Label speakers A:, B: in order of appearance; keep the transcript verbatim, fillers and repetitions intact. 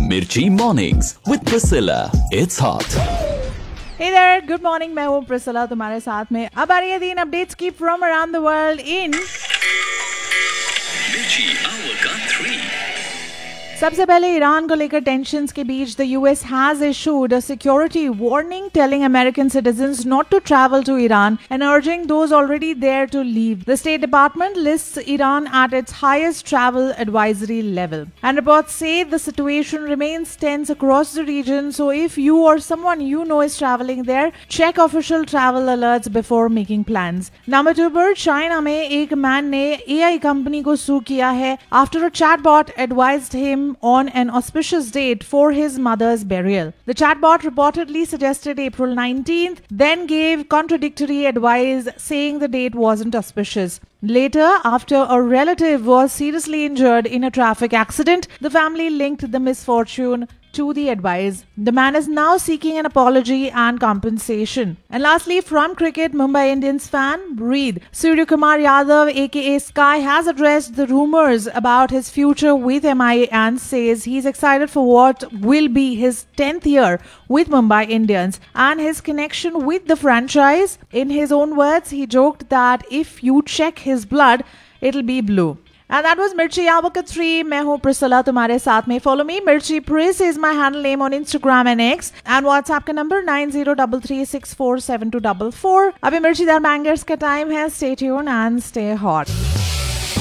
A: Mirchi Mornings with Priscilla. It's hot.
B: Hey there, good morning. मैं हूँ Priscilla तुम्हारे साथ में. अब आ रही है तीन अपडेट्स की from around the world in
A: Mirchi Hour का three.
B: सबसे पहले ईरान को लेकर टेंशंस के बीच the US has issued a security warning telling American citizens not to travel to Iran and urging those already there to leave. The state department lists Iran at its highest travel advisory level and reports से the situation remains tense across the reason. So if you और someone you know is traveling there, check official travel alerts before making plans. Number two पर China में एक man ने AI company को सू किया है after a chatbot advised him on an auspicious date for his mother's burial. The chatbot reportedly suggested April nineteenth, then gave contradictory advice saying the date wasn't auspicious. Later, after a relative was seriously injured in a traffic accident, the family linked the misfortune to the advice. The man is now seeking an apology and compensation. And lastly, from cricket, Mumbai Indians fan breathe. Surya Kumar Yadav, aka Sky, has addressed the rumors about his future with M I A and says he's excited for what will be his tenth year with Mumbai Indians and his connection with the franchise. In his own words, he joked that if you check his blood, it'll be blue. And that was Mirchi Hour ka three. मैं हूँ Priscilla तुम्हारे साथ में. Follow me. Mirchi Pris is my handle name on Instagram and X. And WhatsApp का number nine zero three three six four seven two four four. अभी मिर्ची दार bangers का टाइम है. Stay tuned and stay hot.